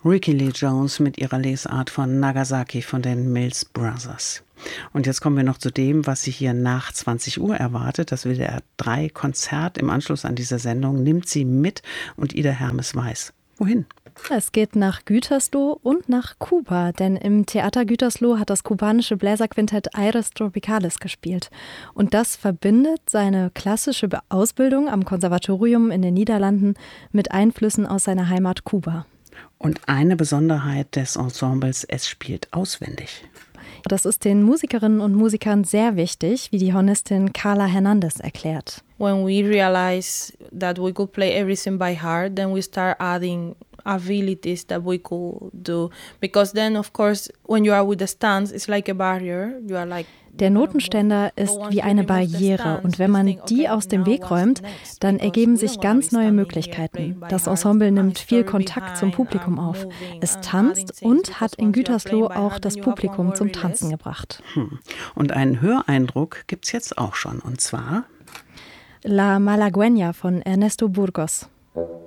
Ricky Lee Jones mit ihrer Lesart von Nagasaki von den Mills Brothers. Und jetzt kommen wir noch zu dem, was Sie hier nach 20 Uhr erwartet. Das WDR 3 Konzert im Anschluss an diese Sendung nimmt Sie mit und Ida Hermes weiß. Wohin? Es geht nach Gütersloh und nach Kuba, denn im Theater Gütersloh hat das kubanische Bläserquintett Aires Tropicales gespielt. Und das verbindet seine klassische Ausbildung am Konservatorium in den Niederlanden mit Einflüssen aus seiner Heimat Kuba. Und eine Besonderheit des Ensembles, es spielt auswendig. Das ist den Musikerinnen und Musikern sehr wichtig, wie die Hornistin Carla Hernandez erklärt. When we realize that we could play everything by heart, then we start adding abilities that we could do. Because then, of course, when you are with the stands, it's like a barrier. You are like Der Notenständer ist wie eine Barriere und wenn man die aus dem Weg räumt, dann ergeben sich ganz neue Möglichkeiten. Das Ensemble nimmt viel Kontakt zum Publikum auf. Es tanzt und hat in Gütersloh auch das Publikum zum Tanzen gebracht. Und einen Höreindruck gibt's jetzt auch schon, und zwar La Malagueña von Ernesto Burgos.